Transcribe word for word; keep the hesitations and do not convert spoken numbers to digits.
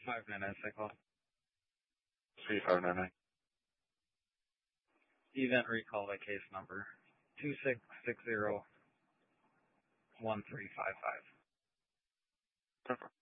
Five minutes, I call. three five nine nine. Event recall by case number two six six zero one three five five. Perfect.